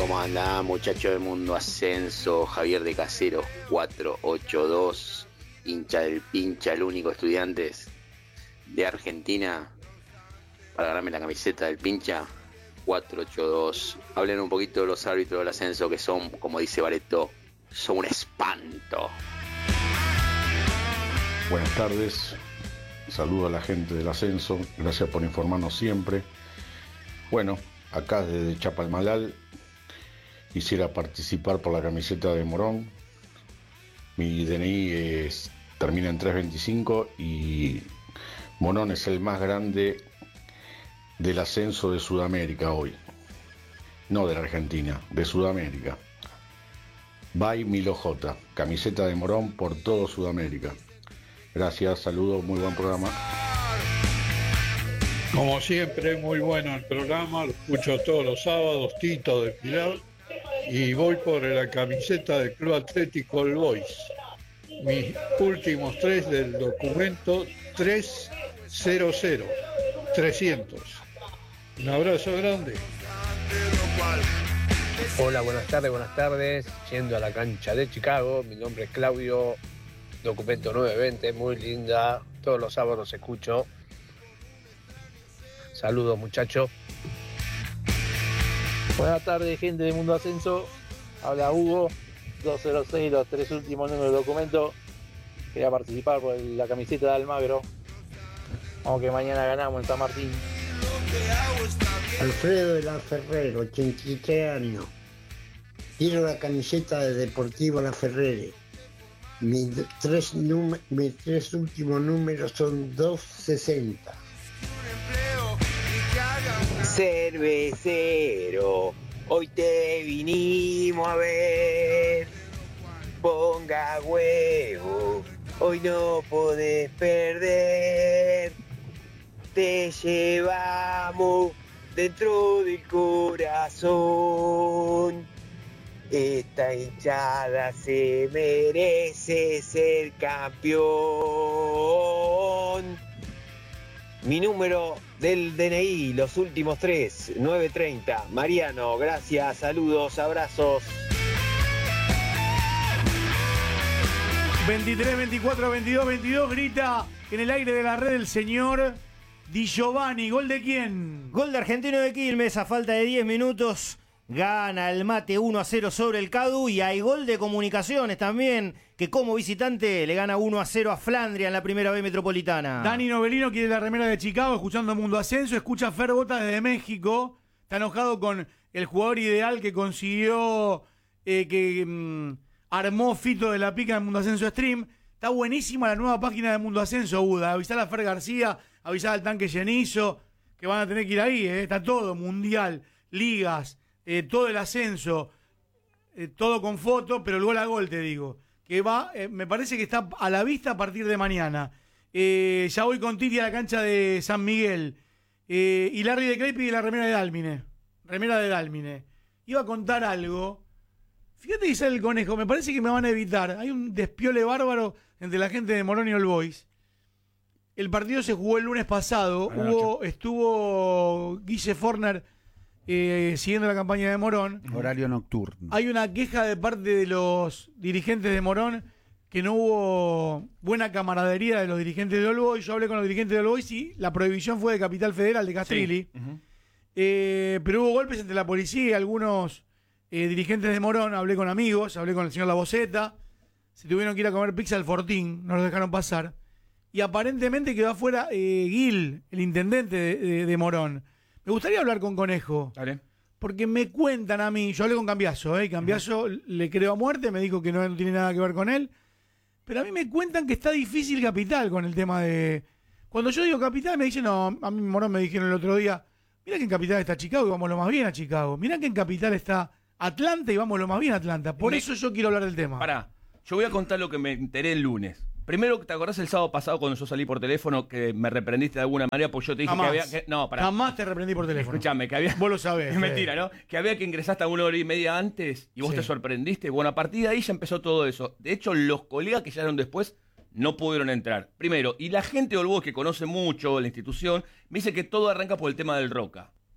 ¿Cómo andás, muchacho del Mundo Ascenso? Javier de Caseros 482, hincha del pincha, el único estudiante de Argentina para ganarme la camiseta del pincha 482. Hablen un poquito de los árbitros del ascenso, que son, como dice Bareto, son un espanto. Buenas tardes, saludo a la gente del ascenso, gracias por informarnos siempre. Bueno, acá desde Chapalmalal quisiera participar por la camiseta de Morón. Mi DNI termina en 325 y Morón es el más grande del ascenso de Sudamérica hoy. No de la Argentina, de Sudamérica. By Milo J, camiseta de Morón por todo Sudamérica. Gracias, saludos, muy buen programa. Como siempre, muy bueno el programa, lo escucho todos los sábados, Tito de Pilar, y voy por la camiseta del Club Atlético All Boys. Mis últimos 3 del documento 300. Un abrazo grande. Hola, buenas tardes. Yendo a la cancha de Chicago, mi nombre es Claudio, documento 920, muy linda, todos los sábados escucho. Saludos, muchachos. Buenas tardes, gente de Mundo Ascenso. Habla Hugo, 206, los 3 últimos números del documento. Quería participar por la camiseta de Almagro. Vamos que mañana ganamos en San Martín. Alfredo de la Ferrero, 83 años. Quiero la camiseta de Deportivo La Ferrere. Mis 3 últimos números son 260. Cervecero, hoy te vinimos a ver. Ponga huevo, hoy no podés perder. Te llevamos dentro del corazón. Esta hinchada se merece ser campeón. Mi número del DNI, los últimos 3, 930. Mariano, gracias, saludos, abrazos. 23, 24, 22, 22, grita en el aire de la red el señor Di Giovanni. ¿Gol de quién? Gol de Argentino de Quilmes a falta de 10 minutos. Gana el Mate 1-0 sobre el Cadu y hay gol de Comunicaciones también, que como visitante le gana 1-0 a Flandria en la primera B Metropolitana. Dani Novelino quiere la remera de Chicago, escuchando Mundo Ascenso. Escucha a Fer Bota desde México. Está enojado con el jugador ideal que consiguió, armó Fito de la Pica en Mundo Ascenso Stream. Está buenísima la nueva página de Mundo Ascenso, Buda. Avisar a Fer García, avisar al Tanque Llenizo, que van a tener que ir ahí. Está todo, mundial, ligas, todo el ascenso, todo con foto, pero el gol a gol, te digo. Que va, me parece que está a la vista a partir de mañana. Ya voy con Titi a la cancha de San Miguel. Y Larry de Crepi y la remera de Dálmine. Remera de Dálmine. Iba a contar algo. Fíjate que sale el conejo, me parece que me van a evitar. Hay un despiole bárbaro entre la gente de Morón y All Boys. El partido se jugó el lunes pasado. Estuvo Guille Forner siguiendo la campaña de Morón. Horario nocturno. Hay una queja de parte de los dirigentes de Morón que no hubo buena camaradería de los dirigentes de All Boys. Yo hablé con los dirigentes de All Boys y la prohibición fue de Capital Federal, de Castrilli. Sí. Uh-huh. Pero hubo golpes entre la policía y algunos dirigentes de Morón. Hablé con amigos, hablé con el señor La Boceta. Se tuvieron que ir a comer pizza al Fortín, no los dejaron pasar. Y aparentemente quedó afuera Gil, el intendente de Morón. Me gustaría hablar con Conejo. Dale. Porque me cuentan a mí, yo hablé con Cambiaso, Cambiaso le creo a muerte, me dijo que no tiene nada que ver con él. Pero a mí me cuentan que está difícil Capital con el tema de... Cuando yo digo Capital me dicen, no, a mí Morón me dijeron el otro día, mira que en Capital está Chicago y vamos lo más bien a Chicago. Mira que en Capital está Atlanta y vamos lo más bien a Atlanta. Por eso yo quiero hablar del tema. Pará, yo voy a contar lo que me enteré el lunes. Primero, ¿te acordás el sábado pasado cuando yo salí por teléfono que me reprendiste de alguna manera? Pues yo te dije jamás. Que había... No, pará. Jamás te reprendí por teléfono. Escuchame, que había... Vos lo sabés. Es mentira, ¿no? Que había que ingresaste a 1 hora y media antes y vos te sorprendiste. Bueno, a partir de ahí ya empezó todo eso. De hecho, los colegas que llegaron después no pudieron entrar. Primero, y la gente de All Boys que conoce mucho la institución, me dice que todo arranca por el tema del Roca.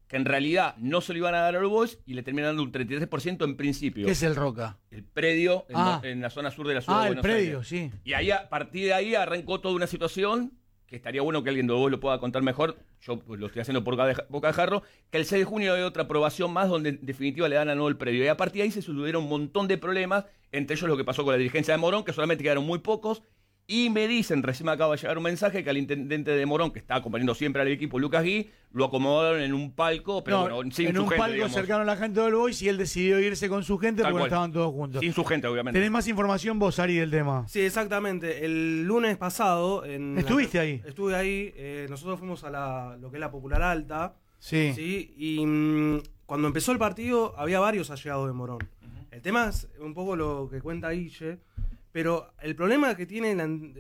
que en realidad no se lo iban a dar a All Boys y le terminan dando un 33% en principio. ¿Qué es el Roca? El predio en la zona sur de la ciudad de Buenos el predio, Aires. sí. Y ahí, a partir de ahí arrancó toda una situación que estaría bueno que alguien de vos lo pueda contar mejor. Yo pues, lo estoy haciendo por boca de jarro. Que el 6 de junio hay otra aprobación más donde en definitiva le dan a nuevo el predio. Y a partir de ahí se sucedieron un montón de problemas, entre ellos lo que pasó con la dirigencia de Morón, que solamente quedaron muy pocos. Y me dicen, recién me acaba de llegar un mensaje, que al intendente de Morón, que está acompañando siempre al equipo, Lucas Gui, lo acomodaron en un palco, pero bueno, sin en su un gente, palco digamos. cercano a la gente del Boys, y él decidió irse con su gente Tal porque no cual. estaban todos juntos. Sin su gente, obviamente. ¿Tenés más información vos, Ari, del tema? Sí, exactamente. El lunes pasado... ¿Estuviste ahí? Estuve ahí. Nosotros fuimos a lo que es la Popular Alta. Sí. Y cuando empezó el partido había varios allegados de Morón. El tema es un poco lo que cuenta Ille, pero el problema que tiene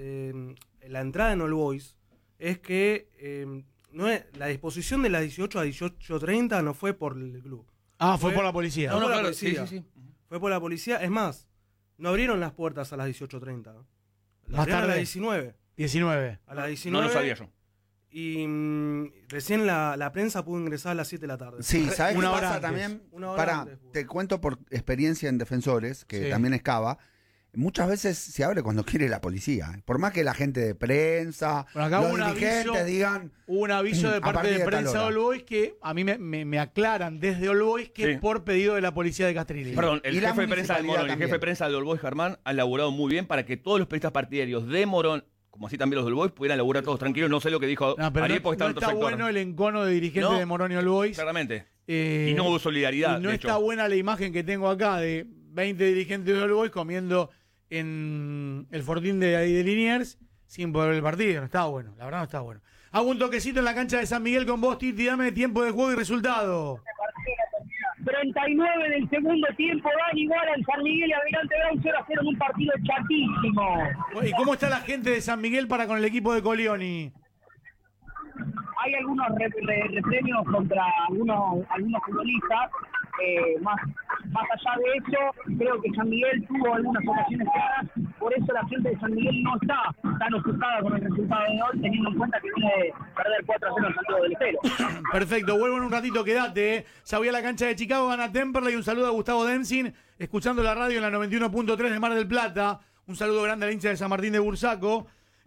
la entrada en All Boys es que la disposición de las 18 a 18:30 no fue por el club. Fue por la policía. No, por la claro, policía. sí. Fue por la policía. Es más, no abrieron las puertas a las 18:30. Las Más abrieron a tarde. las 19. 19. A las 19. No lo sabía yo. Y recién la prensa pudo ingresar a las 7 de la tarde. Sí, ¿sabes qué Una hora pasa antes. también? Una hora Pará, antes. te cuento por experiencia en Defensores, que Sí. también es Cava. Muchas veces se abre cuando quiere la policía. Por más que la gente de prensa, Bueno, acá los hubo un dirigentes aviso- digan... Hubo un aviso de A parte partir de de tal prensa de hora. All Boys que a mí me aclaran desde All Boys que Sí. es por pedido de la policía de Castrilli. Perdón, el Y la jefe de prensa del municipalidad Morón y el jefe de también. prensa del All Boys, Germán, han laburado muy bien para que todos los periodistas partidarios de Morón, como así también los del All Boys, pudieran laburar todos tranquilos. No sé lo que dijo No, pero Ariel, no, porque está no en otro está sector. bueno el encono de dirigentes No. de Morón y All Boys. Claramente. Eh, Y no hubo solidaridad, y no de está hecho. buena la imagen que tengo acá de 20 dirigentes de All Boys comiendo en el Fortín de ahí de Liniers sin poder ver el partido. No está bueno, la verdad no está bueno. Hago un toquecito en la cancha de San Miguel con vos, Titi. Dame tiempo de juego y resultado. 39 del segundo tiempo, dan igual al San Miguel y Almirante Brown 0-0 en un partido chatísimo. ¿Y cómo está la gente de San Miguel para con el equipo de Colioni? Hay algunos repremios contra algunos futbolistas. Más allá de eso, creo que San Miguel tuvo algunas ocasiones claras, por eso la gente de San Miguel no está tan ofuscada con el resultado de hoy, teniendo en cuenta que viene de perder 4-0 en Santiago del Estero. Perfecto, vuelvo en un ratito, quédate. Ya voy a la cancha de Chicago, gana Temperley. Un saludo a Gustavo Denzin, escuchando la radio en la 91.3 de Mar del Plata. Un saludo grande al hincha de San Martín de Bursaco.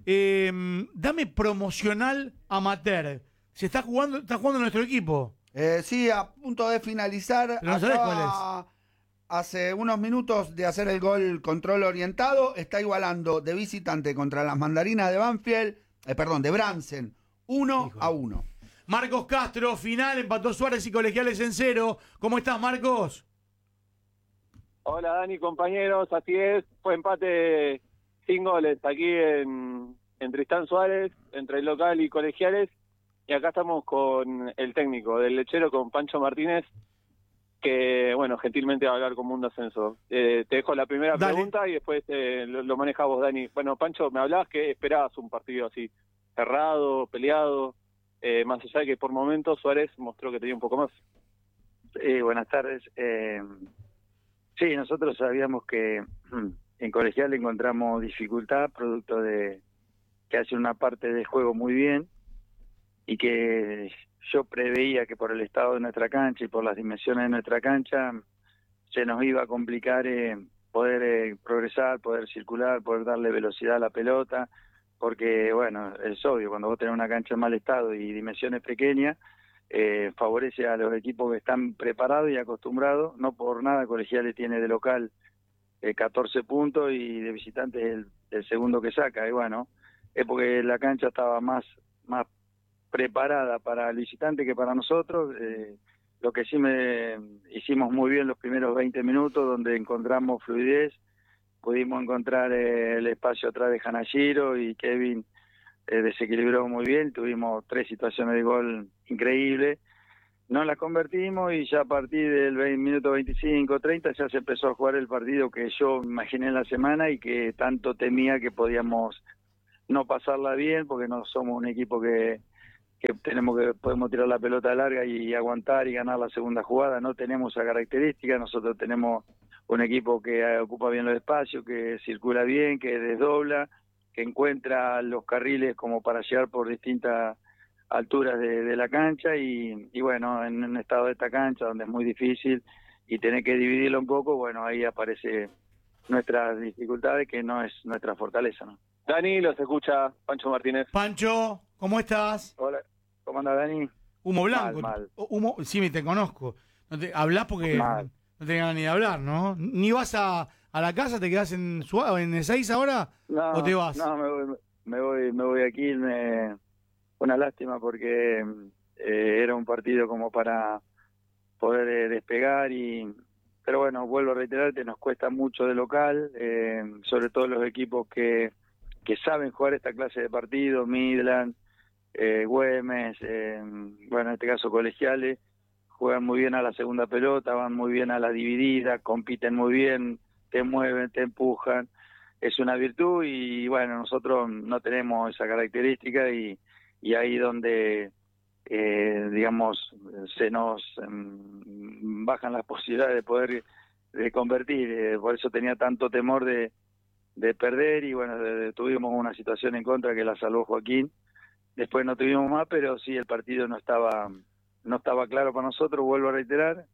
Dame promocional amateur. Está jugando nuestro equipo. Sí, a punto de finalizar. Pero no sabés Acaba hace unos minutos de hacer el gol control orientado. Está igualando de visitante contra las mandarinas de Banfield, de Bransen, 1-1. Marcos Castro, final, empató Suárez y Colegiales en 0. ¿Cómo estás, Marcos? Hola Dani, compañeros, así es, fue empate sin goles aquí en Tristán Suárez, entre el local y Colegiales, y acá estamos con el técnico del Lechero, con Pancho Martínez, que bueno, gentilmente va a hablar con Mundo Ascenso. Te dejo la primera pregunta y después lo maneja vos, Dani. Bueno, Pancho, me hablabas que esperabas un partido así, cerrado, peleado, más allá de que por momentos Suárez mostró que tenía un poco más. Buenas tardes. Sí, nosotros sabíamos que en Colegial encontramos dificultad, producto de que hace una parte del juego muy bien y que yo preveía que por el estado de nuestra cancha y por las dimensiones de nuestra cancha se nos iba a complicar poder progresar, poder circular, poder darle velocidad a la pelota, porque bueno, es obvio, cuando vos tenés una cancha en mal estado y dimensiones pequeñas, favorece a los equipos que están preparados y acostumbrados. No por nada Colegiales tiene de local 14 puntos y de visitante es el segundo que saca, y bueno, es porque la cancha estaba más preparada para el visitante que para nosotros. Lo que sí hicimos muy bien los primeros 20 minutos, donde encontramos fluidez, pudimos encontrar el espacio atrás de Hanashiro, y Kevin desequilibró muy bien, tuvimos 3 situaciones de gol increíbles, no las convertimos, y ya a partir del minuto 25-30 ya se empezó a jugar el partido que yo imaginé en la semana y que tanto temía que podíamos no pasarla bien, porque no somos un equipo que podemos tirar la pelota larga y aguantar y ganar la segunda jugada. No tenemos esa característica. Nosotros tenemos un equipo que ocupa bien los espacios, que circula bien, que desdobla, que encuentra los carriles como para llegar por distintas alturas de la cancha y bueno, en un estado de esta cancha donde es muy difícil y tener que dividirlo un poco, bueno, ahí aparece nuestras dificultades, que no es nuestra fortaleza, ¿no? Dani, los escucha Pancho Martínez. Pancho, ¿cómo estás? Hola, ¿cómo anda, Dani? Humo blanco. Mal. Humo, sí, te conozco. Hablás porque no te ganas ni de hablar, ¿no? ¿Ni vas a la casa, te quedás en Ezeiza ahora? No, ¿O te vas? No, me voy aquí. Una lástima porque era un partido como para poder despegar pero bueno, vuelvo a reiterarte, nos cuesta mucho de local, sobre todo los equipos que saben jugar esta clase de partidos, Midland, Güemes, bueno, en este caso Colegiales, juegan muy bien a la segunda pelota, van muy bien a la dividida, compiten muy bien, te mueven, te empujan, es una virtud y bueno, nosotros no tenemos esa característica y ahí donde digamos se nos bajan las posibilidades de poder convertir, por eso tenía tanto temor de perder y bueno, tuvimos una situación en contra que la salvó Joaquín, después no tuvimos más, pero sí el partido no estaba claro para nosotros, vuelvo a reiterar,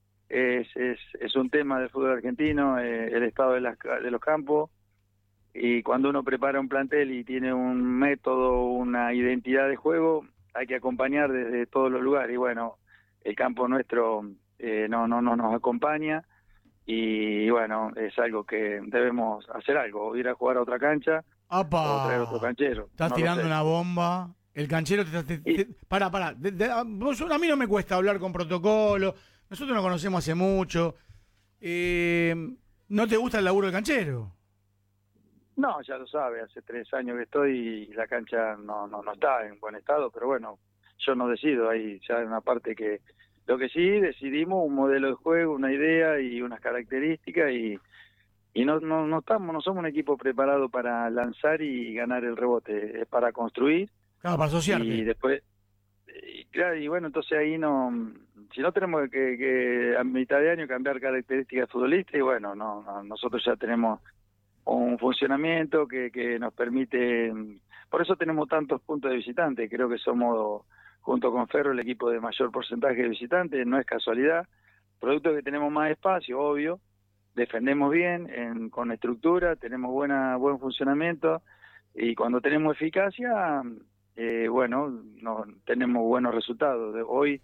es un tema del fútbol argentino, el estado de los campos, y cuando uno prepara un plantel y tiene un método, una identidad de juego, hay que acompañar desde todos los lugares, y bueno, el campo nuestro no nos acompaña, y bueno, es algo que debemos hacer algo, o ir a jugar a otra cancha, o traer otro canchero. Estás tirando una bomba. El canchero Pará. A mí no me cuesta hablar con protocolo. Nosotros nos conocemos hace mucho. ¿No te gusta el laburo del canchero? No, ya lo sabe. Hace 3 años que estoy y la cancha no está en buen estado. Pero bueno, yo no decido. Ahí ya hay una parte que... Lo que sí, decidimos un modelo de juego, una idea y unas características y no somos un equipo preparado para lanzar y ganar el rebote. Es para construir. Claro, para asociarte. Y después, claro, y bueno, entonces ahí si no tenemos que a mitad de año cambiar características futbolistas, y bueno, nosotros ya tenemos un funcionamiento que nos permite, por eso tenemos tantos puntos de visitantes, creo que somos, junto con Ferro, el equipo de mayor porcentaje de visitantes, no es casualidad, producto que tenemos más espacio, obvio, defendemos bien, con estructura, tenemos buen funcionamiento, y cuando tenemos eficacia... bueno, tenemos buenos resultados. Hoy,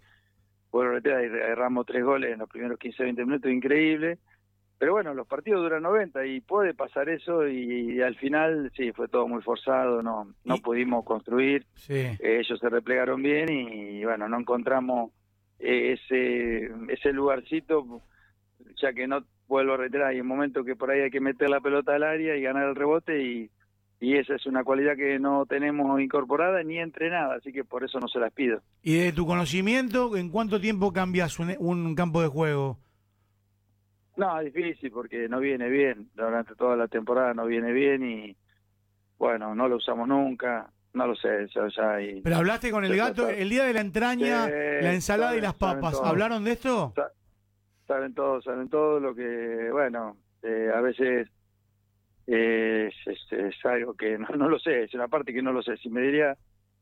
erramos 3 goles en los primeros 15-20 minutos, increíble. Pero bueno, los partidos duran 90 y puede pasar eso y al final, sí, fue todo muy forzado, no pudimos construir. Sí. Ellos se replegaron bien y bueno, no encontramos ese lugarcito, ya que no, vuelvo a reiterar, hay un momento que por ahí hay que meter la pelota al área y ganar el rebote y esa es una cualidad que no tenemos incorporada ni entrenada, así que por eso no se las pido. ¿Y de tu conocimiento, en cuánto tiempo cambias un campo de juego? No, es difícil porque no viene bien, durante toda la temporada no viene bien y bueno, no lo usamos nunca, no lo sé. Pero hablaste con el gato, el día de la entraña, la ensalada y las papas, ¿hablaron de esto? Saben todo lo que, bueno, a veces... Es algo que no lo sé, es una parte que no lo sé. Si me diría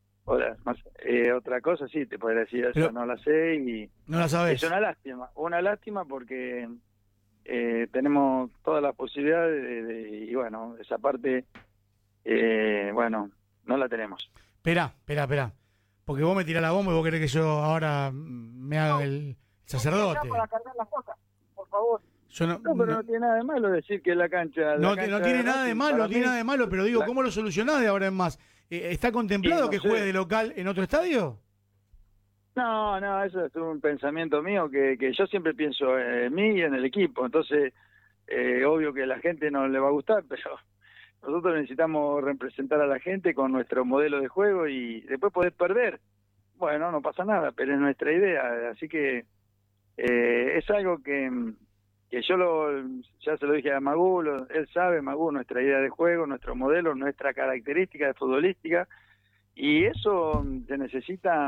otra cosa, sí, te podría decir, eso no la sé y no la sabes. Es una lástima porque tenemos todas las posibilidades y bueno, esa parte, bueno, no la tenemos. Espera, porque vos me tirás la bomba y vos querés que yo ahora me haga el sacerdote. Para cargar las cosas, por favor. Pero no tiene nada de malo decir que la cancha... No tiene nada de malo, pero digo, ¿cómo lo solucionás de ahora en más? ¿Está contemplado que juegues de local en otro estadio? No, eso es un pensamiento mío que yo siempre pienso en mí y en el equipo. Entonces, obvio que a la gente no le va a gustar, pero nosotros necesitamos representar a la gente con nuestro modelo de juego y después podés perder. Bueno, no pasa nada, pero es nuestra idea. Así que es algo que yo ya se lo dije a Magú, él sabe, Magú, nuestra idea de juego, nuestro modelo, nuestra característica de futbolística, y eso se necesita